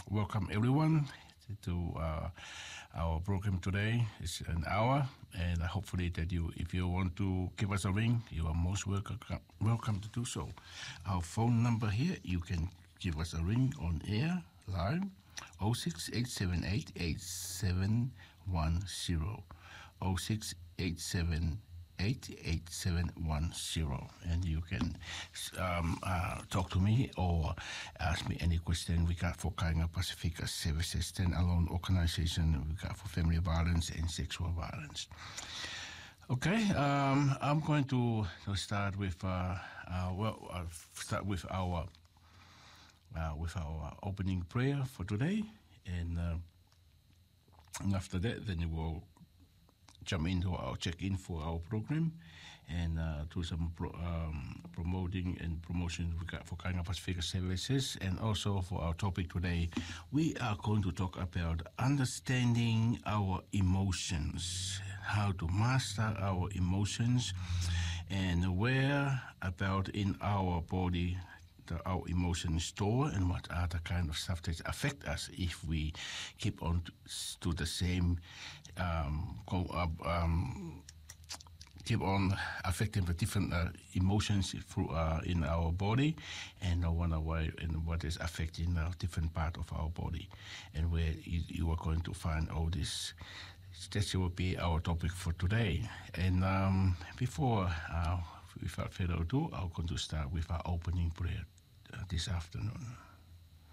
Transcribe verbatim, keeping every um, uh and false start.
welcome everyone to uh, our program today. It's an hour, and hopefully that you, if you want to give us a ring, you are most welcome, welcome to do so. Our phone number here, you can give us a ring on air, live, oh six eight seven eight eight seven one zero, oh six eight seven eight eight seven one zero, and you can um, uh, talk to me or ask me any question we got for Kainga Pacifica Services, stand-alone organization we got for family violence and sexual violence. Okay, um, I'm going to, to start with uh, uh, well, uh, start with our uh, with our opening prayer for today, and, uh, and after that, then we will jump into our check-in for our program and uh, do some pro, um, promoting and promotion we got for Kainga Pacifica Services. And also for our topic today, we are going to talk about understanding our emotions, how to master our emotions, and where about in our body the, our emotions store, and what are the kind of stuff that affect us if we keep on to, to the same Um, go, uh, um, keep on affecting the different uh, emotions through, uh, in our body, and no one away and what is affecting a different part of our body, and where you, you are going to find all this. That will be our topic for today. And um, before, uh, without further ado, I'm going to start with our opening prayer uh, this afternoon.